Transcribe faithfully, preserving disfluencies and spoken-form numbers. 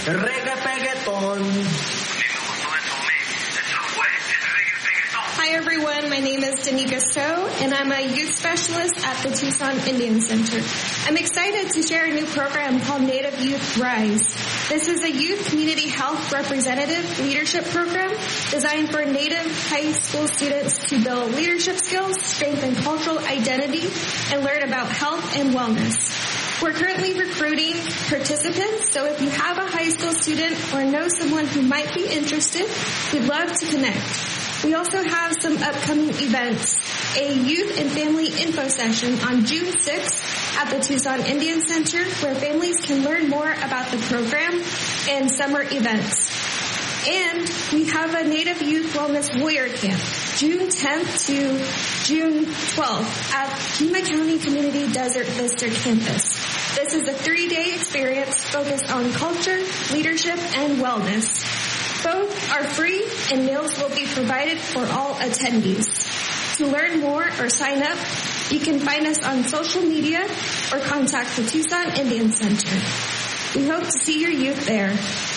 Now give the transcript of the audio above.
reggaeton. Hi everyone, my name is Danica So, and I'm a youth specialist at the Tucson Indian Center. I'm excited to share a new program called Native Youth Rise. This is a youth community health representative leadership program designed for Native high school students to build leadership skills, strengthen cultural identity, and learn about health and wellness. We're currently recruiting participants, so if you have a high school student or know someone who might be interested, we'd love to connect. We also have some upcoming events. A youth and family info session on June sixth at the Tucson Indian Center where families can learn more about the program and summer events. And we have a Native Youth Wellness Warrior Camp, June tenth to June twelfth at Pima County Community Desert Vista Campus. This is a three-day experience focused on culture, leadership, and wellness. Both are free and meals will be provided for all attendees. To learn more or sign up, you can find us on social media or contact the Tucson Indian Center. We hope to see your youth there.